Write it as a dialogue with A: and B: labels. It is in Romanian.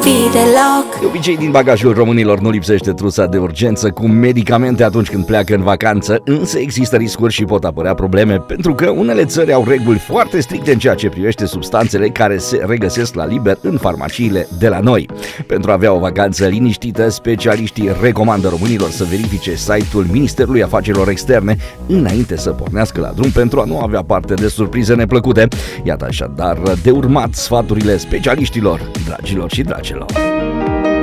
A: fi deloc.
B: De obicei, din bagajul românilor nu lipsește trusa de urgență cu medicamente atunci când pleacă în vacanță, însă există riscuri și pot apărea probleme, pentru că unele țări au reguli foarte stricte în ceea ce privește substanțele care se regăsesc la liber în farmaciile de la noi. Pentru a avea o vacanță liniștită, specialiștii recomandă românilor să verifice site-ul Ministerului Afacerilor Externe înainte să pornească la drum pentru a nu avea parte de surprize neplăcute. Iată așadar de urmat sfaturile specialiștilor, dragilor și dragelor.